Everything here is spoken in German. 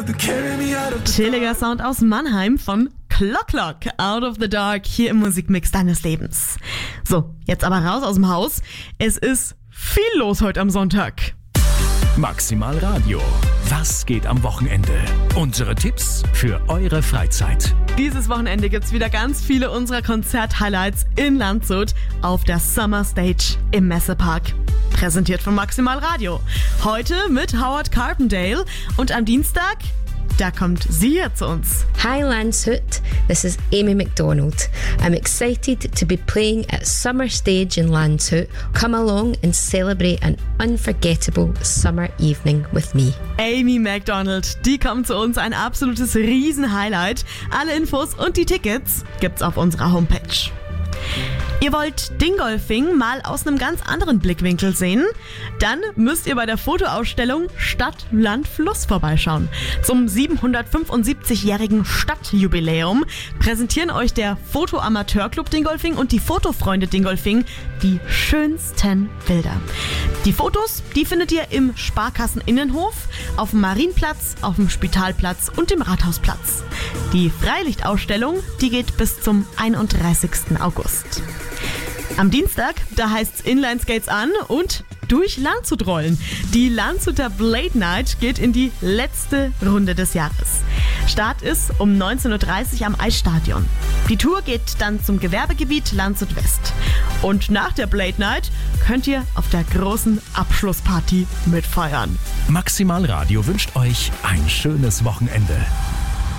Chilliger Sound aus Mannheim von Clock Clock, Out of the Dark, hier im Musikmix deines Lebens. So, jetzt aber raus aus dem Haus. Es ist viel los heute am Sonntag. Maximal Radio. Was geht am Wochenende? Unsere Tipps für eure Freizeit. Dieses Wochenende gibt's wieder ganz viele unserer Konzert-Highlights in Landshut auf der Summer Stage im Messepark. Präsentiert von Maximal Radio. Heute mit Howard Carpendale und am Dienstag, da kommt sie hier zu uns. Hi Landshut, this is Amy McDonald. I'm excited to be playing at Summer Stage in Landshut. Come along and celebrate an unforgettable summer evening with me. Amy McDonald, die kommt zu uns, ein absolutes Riesen-Highlight. Alle Infos und die Tickets gibt's auf unserer Homepage. Ihr wollt Dingolfing mal aus einem ganz anderen Blickwinkel sehen? Dann müsst ihr bei der Fotoausstellung Stadt, Land, Fluss vorbeischauen. Zum 775-jährigen Stadtjubiläum präsentieren euch der Fotoamateurclub Dingolfing und die Fotofreunde Dingolfing die schönsten Bilder. Die Fotos, die findet ihr im Sparkasseninnenhof, auf dem Marienplatz, auf dem Spitalplatz und dem Rathausplatz. Die Freilichtausstellung, die geht bis zum 31. August. Am Dienstag, da heißt's Inlineskates an und durch Landshut rollen. Die Landshuter Blade Night geht in die letzte Runde des Jahres. Start ist um 19.30 Uhr am Eisstadion. Die Tour geht dann zum Gewerbegebiet Landshut West. Und nach der Blade Night könnt ihr auf der großen Abschlussparty mitfeiern. Maximal Radio wünscht euch ein schönes Wochenende.